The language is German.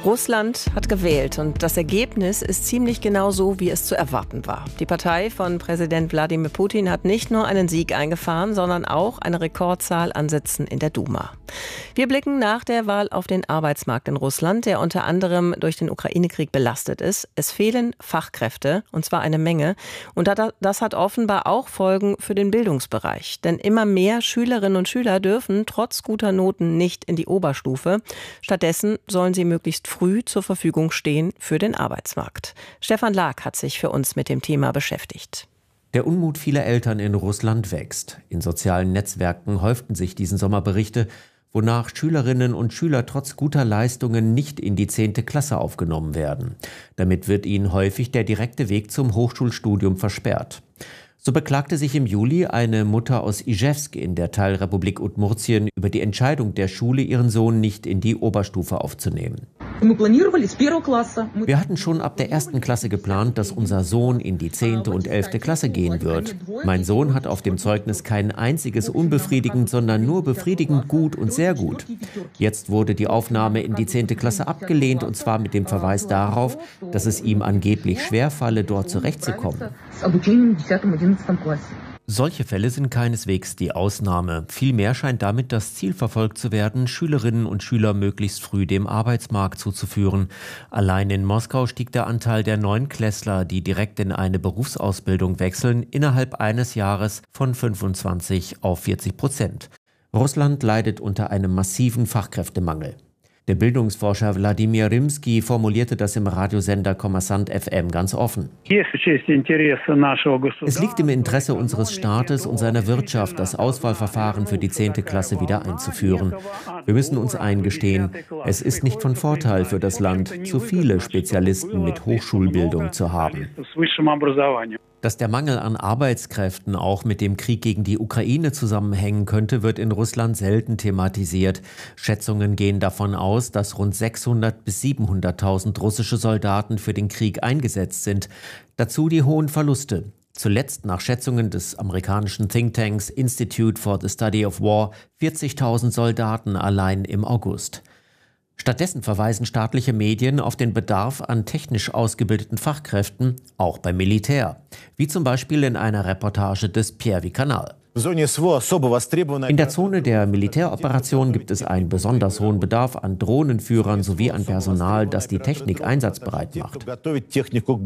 Russland hat gewählt und das Ergebnis ist ziemlich genau so, wie es zu erwarten war. Die Partei von Präsident Wladimir Putin hat nicht nur einen Sieg eingefahren, sondern auch eine Rekordzahl an Sitzen in der Duma. Wir blicken nach der Wahl auf den Arbeitsmarkt in Russland, der unter anderem durch den Ukraine-Krieg belastet ist. Es fehlen Fachkräfte, und zwar eine Menge. Und das hat offenbar auch Folgen für den Bildungsbereich. Denn immer mehr Schülerinnen und Schüler dürfen trotz guter Noten nicht in die Oberstufe. Stattdessen sollen sie möglichst früh zur Verfügung stehen für den Arbeitsmarkt. Stefan Lag hat sich für uns mit dem Thema beschäftigt. Der Unmut vieler Eltern in Russland wächst. In sozialen Netzwerken häuften sich diesen Sommer Berichte, wonach Schülerinnen und Schüler trotz guter Leistungen nicht in die 10. Klasse aufgenommen werden. Damit wird ihnen häufig der direkte Weg zum Hochschulstudium versperrt. So beklagte sich im Juli eine Mutter aus Ijewsk in der Teilrepublik Udmurtien über die Entscheidung der Schule, ihren Sohn nicht in die Oberstufe aufzunehmen. Wir hatten schon ab der 1. Klasse geplant, dass unser Sohn in die 10. und 11. Klasse gehen wird. Mein Sohn hat auf dem Zeugnis kein einziges unbefriedigend, sondern nur befriedigend gut und sehr gut. Jetzt wurde die Aufnahme in die 10. Klasse abgelehnt, und zwar mit dem Verweis darauf, dass es ihm angeblich schwerfalle, dort zurechtzukommen. Solche Fälle sind keineswegs die Ausnahme. Vielmehr scheint damit das Ziel verfolgt zu werden, Schülerinnen und Schüler möglichst früh dem Arbeitsmarkt zuzuführen. Allein in Moskau stieg der Anteil der Neunklässler, die direkt in eine Berufsausbildung wechseln, innerhalb eines Jahres von 25 auf 40%. Russland leidet unter einem massiven Fachkräftemangel. Der Bildungsforscher Wladimir Rimsky formulierte das im Radiosender Kommersant FM ganz offen. Es liegt im Interesse unseres Staates und seiner Wirtschaft, das Auswahlverfahren für die 10. Klasse wieder einzuführen. Wir müssen uns eingestehen, es ist nicht von Vorteil für das Land, zu viele Spezialisten mit Hochschulbildung zu haben. Dass der Mangel an Arbeitskräften auch mit dem Krieg gegen die Ukraine zusammenhängen könnte, wird in Russland selten thematisiert. Schätzungen gehen davon aus, dass rund 600.000 bis 700.000 russische Soldaten für den Krieg eingesetzt sind. Dazu die hohen Verluste. Zuletzt nach Schätzungen des amerikanischen Thinktanks Institute for the Study of War 40.000 Soldaten allein im August. Stattdessen verweisen staatliche Medien auf den Bedarf an technisch ausgebildeten Fachkräften, auch beim Militär, wie zum Beispiel in einer Reportage des Первый-Канал. In der Zone der Militäroperation gibt es einen besonders hohen Bedarf an Drohnenführern sowie an Personal, das die Technik einsatzbereit macht.